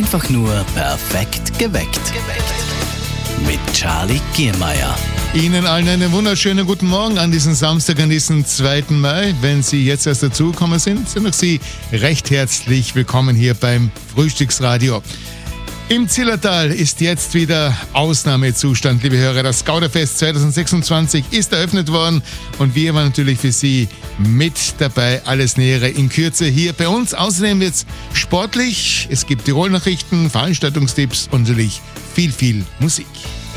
Einfach nur perfekt geweckt. Mit Charlie Giermeier. Ihnen allen einen wunderschönen guten Morgen an diesem Samstag, an diesem 2. Mai. Wenn Sie jetzt erst dazugekommen sind auch Sie recht herzlich willkommen hier beim Frühstücksradio. Im Zillertal ist jetzt wieder Ausnahmezustand, liebe Hörer. Das Gauderfest 2026 ist eröffnet worden und wir waren natürlich für Sie mit dabei. Alles Nähere in Kürze hier bei uns. Außerdem wird es sportlich, es gibt Tirol-Nachrichten, Veranstaltungstipps und natürlich viel Musik.